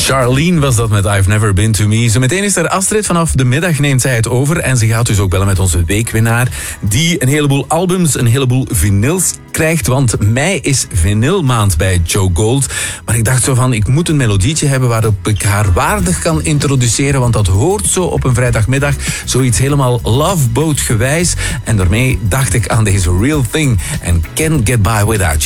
Charlene was dat met I've Never Been To Me. Zometeen is er Astrid. Vanaf de middag neemt zij het over. En ze gaat dus ook bellen met onze weekwinnaar. Die een heleboel albums, een heleboel vinyls krijgt. Want mei is vinylmaand bij Joe Gold. Maar ik dacht zo van, ik moet een melodietje hebben waarop ik haar waardig kan introduceren. Want dat hoort zo op een vrijdagmiddag. Zoiets helemaal Love Boat gewijs. En daarmee dacht ik aan deze Real Thing. En Can't Get By Without You.